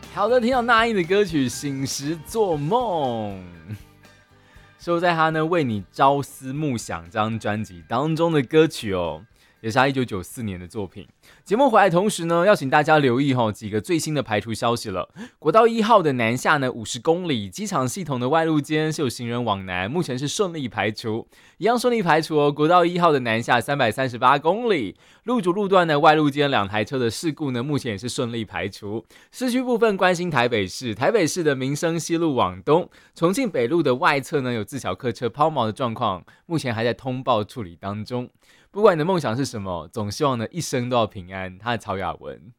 好的，听到那英的歌曲《醒时做梦》，收在他呢为你朝思暮想这张专辑当中的歌曲哦，也是他1994年的作品。节目回来的同时呢，要请大家留意几个最新的排除消息了。国道1号的南下呢50公里，机场系统的外路间是有行人往南，目前是顺利排除，一样顺利排除哦。国道1号的南下338公里，路主路段的外路间2台车的事故呢，目前也是顺利排除。市区部分关心台北市，台北市的民生西路往东，重庆北路的外侧呢有自小客车抛锚的状况，目前还在通报处理当中。不管你的梦想是什么，总希望呢一生都要平安。他的曹雅文。